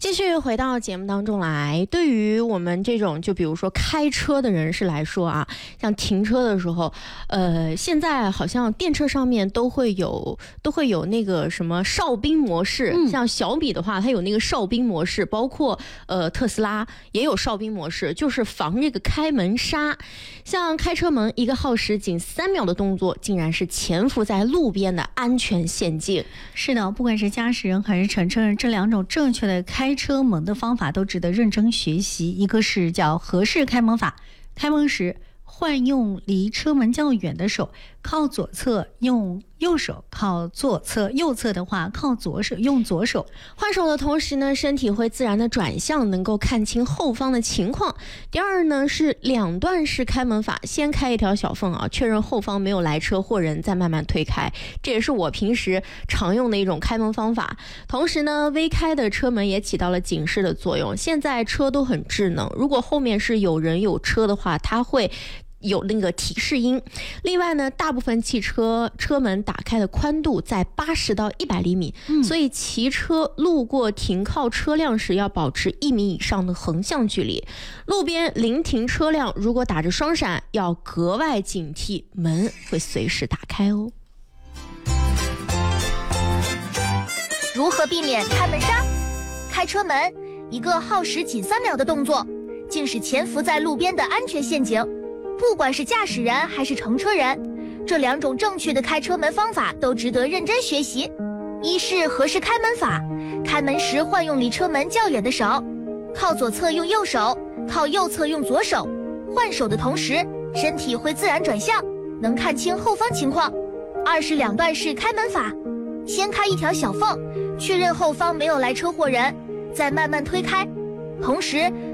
继续回到节目当中来，对于我们这种就比如说开车的人士来说啊，像停车的时候，现在好像电车上面都会有那个什么哨兵模式，像小米的话，它有那个哨兵模式，包括特斯拉也有哨兵模式，就是防这个开门杀。像开车门一个耗时仅3秒的动作，竟然是潜伏在路边的安全陷阱。 是的，不管是驾驶人还是乘车人，这两种正确的开车门的方法都值得认真学习。一个是叫合适开门法，开门时换用离车门较远的手，靠左侧用右手，靠左侧，右侧的话靠左手，用左手。 换手的同时呢，身体会自然的转向，能够看清后方的情况。第二呢是两段式开门法，先开一条小缝啊，确认后方没有来车或人，再慢慢推开。这也是我平时常用的一种开门方法。同时呢，微开的车门也起到了警示的作用。现在车都很智能，如果后面是有人有车的话，它会有那个提示音。另外呢，大部分汽车车门打开的宽度在80到100厘米，所以骑车路过停靠车辆时要保持1米以上的横向距离。路边临停车辆如果打着双闪，要格外警惕，门会随时打开哦。 如何避免开门杀？开车门一个耗时仅3秒的动作，竟是潜伏在路边的安全陷阱。不管是驾驶人还是乘车人，这两种正确的开车门方法都值得认真学习。一是合适开门法，开门时换用离车门较远的手，靠左侧用右手，靠右侧用左手。换手的同时，身体会自然转向，能看清后方情况。二是两段式开门法，先开一条小缝，确认后方没有来车或人，再慢慢推开，同时